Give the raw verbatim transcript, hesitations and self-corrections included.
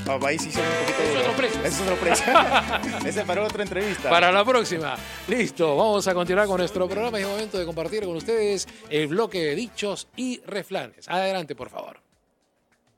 Oh, ahí sí son un poquito Es duros. otro precio. Ese es otro precio. Ese es para otra entrevista. Para la próxima. Listo, vamos a continuar con nuestro programa. Es momento de compartir con ustedes el bloque de dichos y refranes. Adelante, por favor.